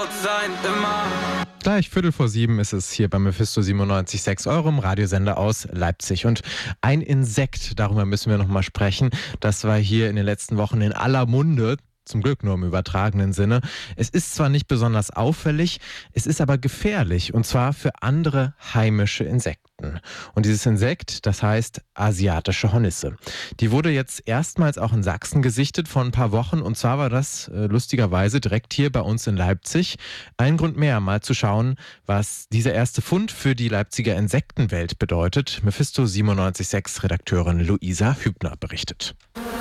laut sein, immer. Gleich 6:15 ist es hier bei Mephisto 97.6, eurem Radiosender aus Leipzig. Und ein Insekt, darüber müssen wir noch mal sprechen, das war hier in den letzten Wochen in aller Munde. Zum Glück nur im übertragenen Sinne. Es ist zwar nicht besonders auffällig, es ist aber gefährlich, und zwar für andere heimische Insekten. Und dieses Insekt, das heißt asiatische Hornisse. Die wurde jetzt erstmals auch in Sachsen gesichtet vor ein paar Wochen, und zwar war das lustigerweise direkt hier bei uns in Leipzig. Ein Grund mehr, mal zu schauen, was dieser erste Fund für die Leipziger Insektenwelt bedeutet. Mephisto 97.6 Redakteurin Luisa Hübner berichtet.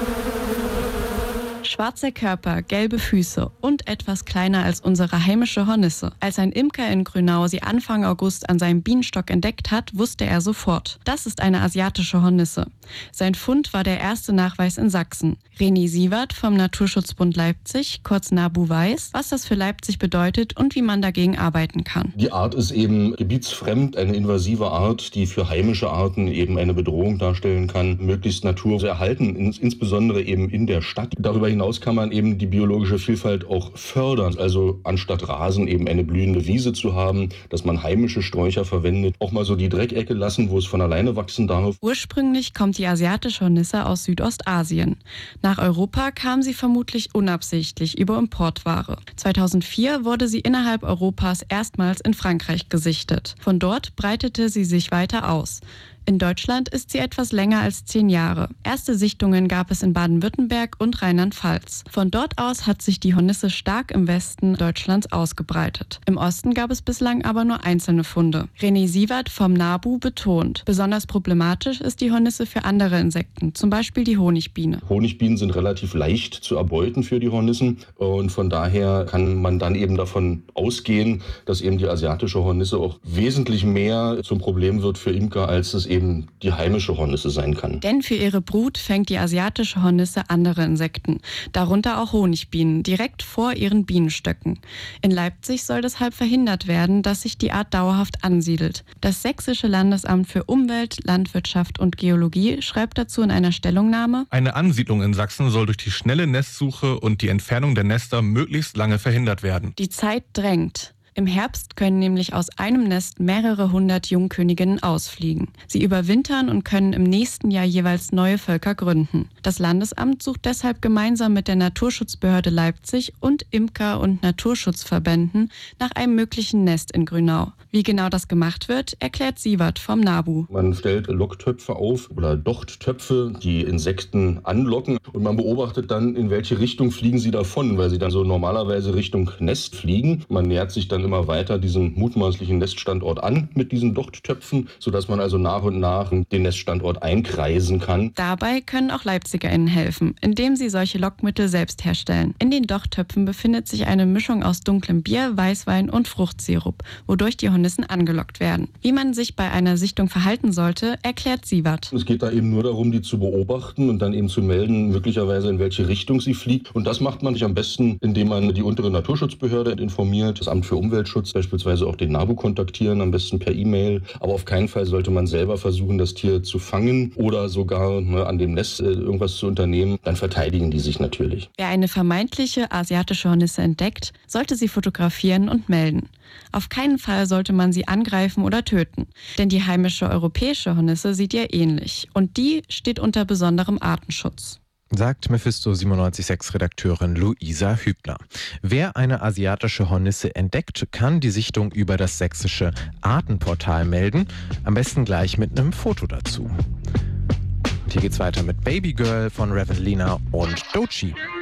Schwarzer Körper, gelbe Füße und etwas kleiner als unsere heimische Hornisse. Als ein Imker in Grünau sie Anfang August an seinem Bienenstock entdeckt hat, wusste er sofort: Das ist eine asiatische Hornisse. Sein Fund war der erste Nachweis in Sachsen. René Sievert vom Naturschutzbund Leipzig, kurz NABU, weiß, was das für Leipzig bedeutet und wie man dagegen arbeiten kann. Die Art ist eben gebietsfremd, eine invasive Art, die für heimische Arten eben eine Bedrohung darstellen kann, möglichst Natur zu erhalten, insbesondere eben in der Stadt. Darüber hinaus kann man eben die biologische Vielfalt auch fördern, also anstatt Rasen eben eine blühende Wiese zu haben, dass man heimische Sträucher verwendet, auch mal so die Dreckecke lassen, wo es von alleine wachsen darf. Ursprünglich kommt die asiatische Hornisse aus Südostasien. Nach Europa kam sie vermutlich unabsichtlich über Importware. 2004 wurde sie innerhalb Europas erstmals in Frankreich gesichtet. Von dort breitete sie sich weiter aus. In Deutschland ist sie etwas länger als 10 Jahre. Erste Sichtungen gab es in Baden-Württemberg und Rheinland-Pfalz. Von dort aus hat sich die Hornisse stark im Westen Deutschlands ausgebreitet. Im Osten gab es bislang aber nur einzelne Funde. René Sievert vom NABU betont: Besonders problematisch ist die Hornisse für andere Insekten, zum Beispiel die Honigbiene. Honigbienen sind relativ leicht zu erbeuten für die Hornissen, und von daher kann man dann eben davon ausgehen, dass eben die asiatische Hornisse auch wesentlich mehr zum Problem wird für Imker, als es eben die heimische Hornisse sein kann. Denn für ihre Brut fängt die asiatische Hornisse andere Insekten, darunter auch Honigbienen, direkt vor ihren Bienenstöcken. In Leipzig soll deshalb verhindert werden, dass sich die Art dauerhaft ansiedelt. Das Sächsische Landesamt für Umwelt, Landwirtschaft und Geologie schreibt dazu in einer Stellungnahme: Eine Ansiedlung in Sachsen soll durch die schnelle Nestsuche und die Entfernung der Nester möglichst lange verhindert werden. Die Zeit drängt. Im Herbst können nämlich aus einem Nest mehrere hundert Jungköniginnen ausfliegen. Sie überwintern und können im nächsten Jahr jeweils neue Völker gründen. Das Landesamt sucht deshalb gemeinsam mit der Naturschutzbehörde Leipzig und Imker- und Naturschutzverbänden nach einem möglichen Nest in Grünau. Wie genau das gemacht wird, erklärt Sievert vom NABU. Man stellt Locktöpfe auf oder Dochttöpfe, die Insekten anlocken, und man beobachtet dann, in welche Richtung fliegen sie davon, weil sie dann so normalerweise Richtung Nest fliegen. Man nähert sich dann immer weiter diesem mutmaßlichen Neststandort an mit diesen Dochttöpfen, sodass man also nach und nach den Neststandort einkreisen kann. Dabei können auch LeipzigerInnen helfen, indem sie solche Lockmittel selbst herstellen. In den Dochttöpfen befindet sich eine Mischung aus dunklem Bier, Weißwein und Fruchtsirup, wodurch die Hornissen angelockt werden. Wie man sich bei einer Sichtung verhalten sollte, erklärt Sievert. Es geht da eben nur darum, die zu beobachten und dann eben zu melden, möglicherweise in welche Richtung sie fliegt. Und das macht man sich am besten, indem man die untere Naturschutzbehörde informiert, das Amt für Umweltschutz, beispielsweise auch den NABU kontaktieren, am besten per E-Mail. Aber auf keinen Fall sollte man selber versuchen, das Tier zu fangen oder sogar an dem Nest irgendwas zu unternehmen. Dann verteidigen die sich natürlich. Wer eine vermeintliche asiatische Hornisse entdeckt, sollte sie fotografieren und melden. Auf keinen Fall sollte man sie angreifen oder töten, denn die heimische europäische Hornisse sieht ihr ähnlich und die steht unter besonderem Artenschutz. Sagt Mephisto 97.6 Redakteurin Luisa Hübner. Wer eine asiatische Hornisse entdeckt, kann die Sichtung über das sächsische Artenportal melden. Am besten gleich mit einem Foto dazu. Und hier geht's weiter mit Baby Girl von Ravelina und Doechii.